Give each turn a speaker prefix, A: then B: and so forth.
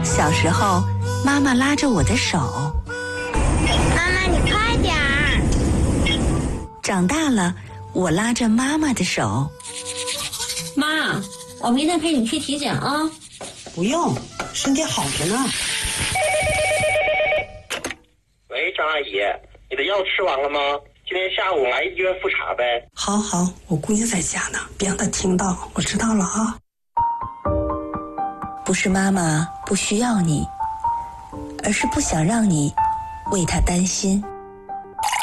A: 小时候，妈妈拉着我的手。
B: 妈妈，你快点儿！
A: 长大了，我拉着妈妈的手。
C: 妈，我明天陪你去体检啊。
D: 不用，身体好着呢。
E: 喂，张阿姨，你的药吃完了吗？今天下午来医院复查呗。
D: 好，我姑娘在家呢，别让她听到。我知道了啊。
A: 不是妈妈不需要你，而是不想让你为她担心。